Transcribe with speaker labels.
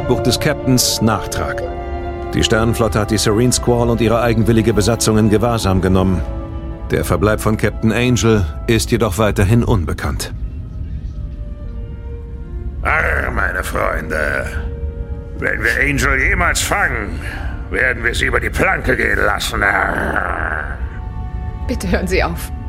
Speaker 1: Logbuch des Captains Nachtrag. Die Sternenflotte hat die Serene Squall und ihre eigenwillige Besatzung in Gewahrsam genommen. Der Verbleib von Captain Angel ist jedoch weiterhin unbekannt.
Speaker 2: Meine Freunde, wenn wir Angel jemals fangen, werden wir sie über die Planke gehen lassen.
Speaker 3: Bitte hören Sie auf.